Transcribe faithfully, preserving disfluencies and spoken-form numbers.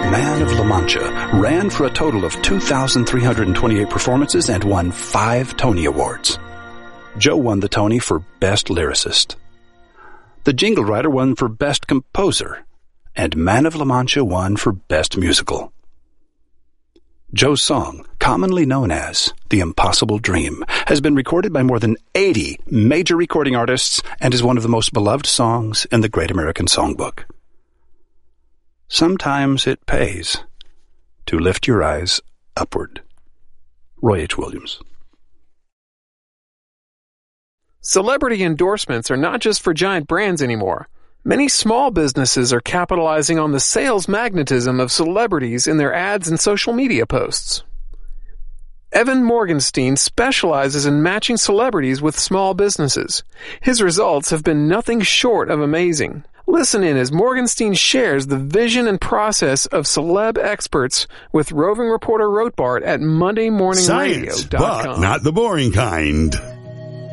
Man of La Mancha ran for a total of two thousand three hundred twenty-eight performances and won five Tony Awards. Joe won the Tony for Best Lyricist. The Jingle Rider won for Best Composer, and Man of La Mancha won for Best Musical. Joe's song, commonly known as The Impossible Dream, has been recorded by more than eighty major recording artists and is one of the most beloved songs in the Great American Songbook. Sometimes it pays to lift your eyes upward. Roy H. Williams. Celebrity endorsements are not just for giant brands anymore. Many small businesses are capitalizing on the sales magnetism of celebrities in their ads and social media posts. Evan Morgenstein specializes in matching celebrities with small businesses. His results have been nothing short of amazing. Listen in as Morgenstein shares the vision and process of celeb experts with roving reporter Rothbart at Monday Morning Radio dot com. Science, but not the boring kind.